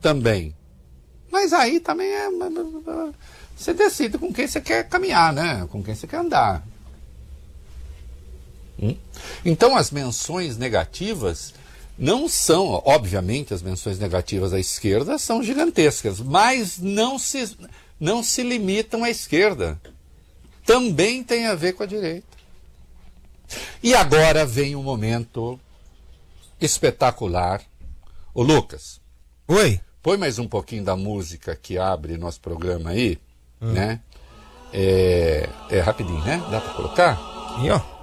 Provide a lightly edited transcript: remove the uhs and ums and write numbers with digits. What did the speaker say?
também. Mas aí também você decide com quem você quer caminhar, né? Com quem você quer andar. Então as menções negativas não são, obviamente as menções negativas à esquerda são gigantescas, mas não se limitam à esquerda. Também tem a ver com a direita. E agora vem um momento espetacular. Ô Lucas. Oi. Põe mais um pouquinho da música que abre nosso programa aí, né? É rapidinho, né? Dá pra colocar? E ó.